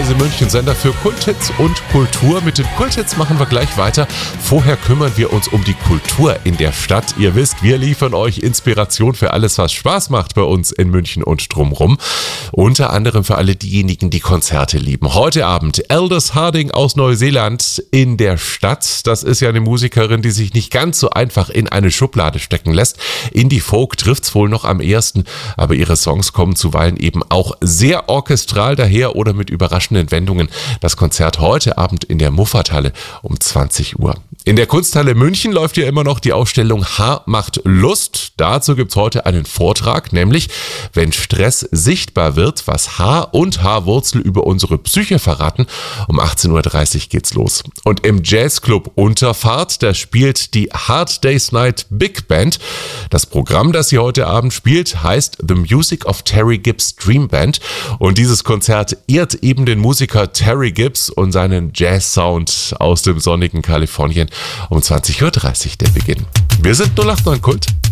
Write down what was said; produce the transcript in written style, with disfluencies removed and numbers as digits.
Antenne München, Sender für Kulthits und Kultur. Mit den Kulthits machen wir gleich weiter. Vorher kümmern wir uns um die Kultur in der Stadt. Ihr wisst, wir liefern euch Inspiration für alles, was Spaß macht bei uns in München und drumherum. Unter anderem für alle diejenigen, die Konzerte lieben. Heute Abend Aldous Harding aus Neuseeland in der Stadt. Das ist ja eine Musikerin, die sich nicht ganz so einfach in eine Schublade stecken lässt. Indie-Folk trifft's wohl noch am ehesten, aber ihre Songs kommen zuweilen eben auch sehr orchestral daher oder mit überraschenden Wendungen. Das Konzert heute Abend in der Muffathalle um 20 Uhr. In der Kunsthalle München läuft ja immer noch die Ausstellung Haar macht Lust. Dazu gibt's heute einen Vortrag, nämlich wenn Stress sichtbar wird, was Haar und Haarwurzel über unsere Psyche verraten. Um 18.30 Uhr geht's los. Und im Jazzclub Unterfahrt, da spielt die Hard Day's Night Big Band. Das Programm, das sie heute Abend spielt, heißt The Music of Terry Gibbs Dream Band. Und dieses Konzert ehrt eben den Musiker Terry Gibbs und seinen Jazz-Sound aus dem sonnigen Kalifornien. Um 20.30 Uhr der Beginn. Wir sind 089 Kult.